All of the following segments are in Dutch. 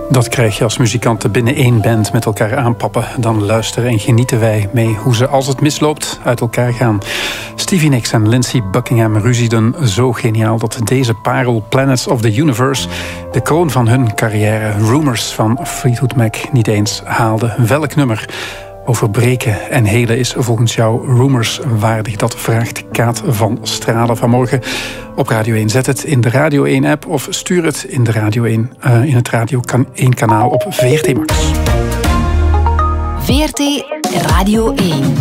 Dat krijg je als muzikanten binnen één band met elkaar aanpappen. Dan luisteren en genieten wij mee hoe ze, als het misloopt, uit elkaar gaan. Stevie Nicks en Lindsey Buckingham ruzieden zo geniaal dat deze parel Planets of the Universe de kroon van hun carrière, Rumors van Fleetwood Mac, niet eens haalde. Welk nummer over breken en helen is volgens jou Rumors waardig? Dat vraagt Kaat van Stralen vanmorgen op Radio 1. Zet het in de Radio 1-app of stuur het in de Radio 1 in het Radio 1-kanaal op VRT Max. VRT Radio 1.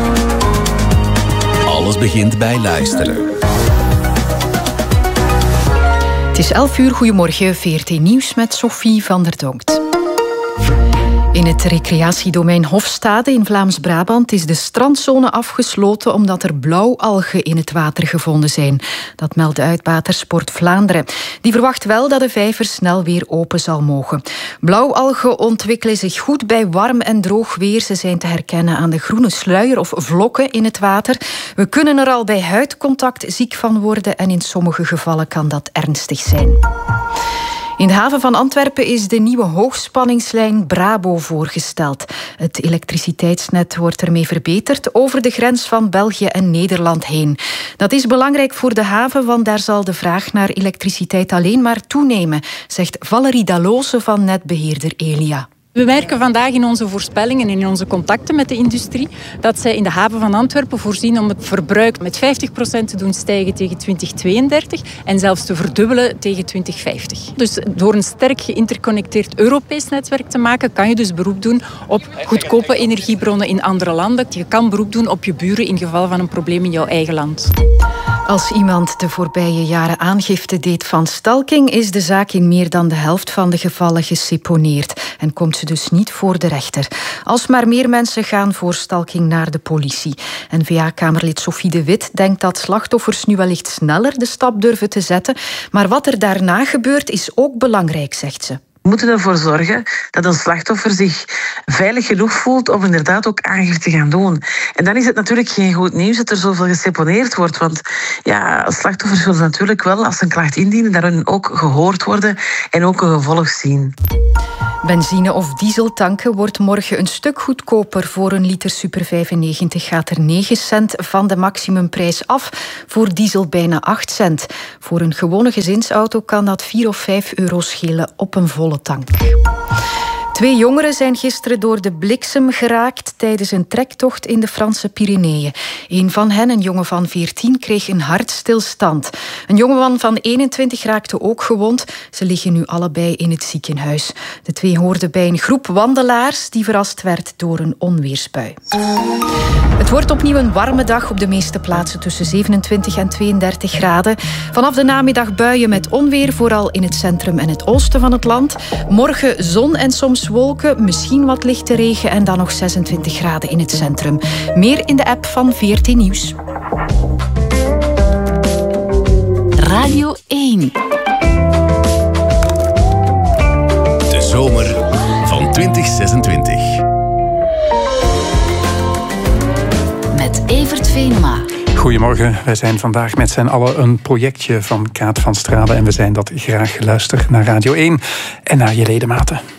Alles begint bij luisteren. Het is 11 uur, goedemorgen, VRT Nieuws met Sophie van der Donkt. In het recreatiedomein Hofstade in Vlaams-Brabant is de strandzone afgesloten omdat er blauwalgen in het water gevonden zijn. Dat meldt uitbater Sport Vlaanderen. Die verwacht wel dat de vijver snel weer open zal mogen. Blauwalgen ontwikkelen zich goed bij warm en droog weer. Ze zijn te herkennen aan de groene sluier of vlokken in het water. We kunnen er al bij huidcontact ziek van worden en in sommige gevallen kan dat ernstig zijn. In de haven van Antwerpen is de nieuwe hoogspanningslijn Brabo voorgesteld. Het elektriciteitsnet wordt ermee verbeterd over de grens van België en Nederland heen. Dat is belangrijk voor de haven, want daar zal de vraag naar elektriciteit alleen maar toenemen, zegt Valerie Dalloze van netbeheerder Elia. We merken vandaag in onze voorspellingen en in onze contacten met de industrie dat zij in de haven van Antwerpen voorzien om het verbruik met 50% te doen stijgen tegen 2032 en zelfs te verdubbelen tegen 2050. Dus door een sterk geïnterconnecteerd Europees netwerk te maken, kan je dus beroep doen op goedkope energiebronnen in andere landen. Je kan beroep doen op je buren in geval van een probleem in jouw eigen land. Als iemand de voorbije jaren aangifte deed van stalking, is de zaak in meer dan de helft van de gevallen geseponeerd en komt ze dus niet voor de rechter. Als maar meer mensen gaan voor stalking naar de politie. N-VA-kamerlid Sophie de Wit denkt dat slachtoffers nu wellicht sneller de stap durven te zetten, maar wat er daarna gebeurt is ook belangrijk, zegt ze. We moeten ervoor zorgen dat een slachtoffer zich veilig genoeg voelt om inderdaad ook aangifte te gaan doen. En dan is het natuurlijk geen goed nieuws dat er zoveel geseponeerd wordt. Want ja, slachtoffers willen natuurlijk wel, als ze een klacht indienen, daarin ook gehoord worden en ook een gevolg zien. Benzine of diesel tanken wordt morgen een stuk goedkoper. Voor een liter Super 95 gaat er 9 cent van de maximumprijs af. Voor diesel bijna 8 cent. Voor een gewone gezinsauto kan dat 4 of 5 euro schelen op een volle tank. 2 jongeren zijn gisteren door de bliksem geraakt tijdens een trektocht in de Franse Pyreneeën. Een van hen, een jongen van 14, kreeg een hartstilstand. Een jongeman van 21 raakte ook gewond. Ze liggen nu allebei in het ziekenhuis. De 2 hoorden bij een groep wandelaars die verrast werd door een onweersbui. Het wordt opnieuw een warme dag op de meeste plaatsen tussen 27 en 32 graden. Vanaf de namiddag buien met onweer, vooral in het centrum en het oosten van het land. Morgen zon en soms wolken, misschien wat lichte regen en dan nog 26 graden in het centrum. Meer in de app van VRT Nieuws. Radio 1. De zomer van 2026. Met Evert Venema. Goedemorgen, wij zijn vandaag met z'n allen een projectje van Kaat van Stralen en we zijn dat graag. Luister naar Radio 1 en naar je ledematen.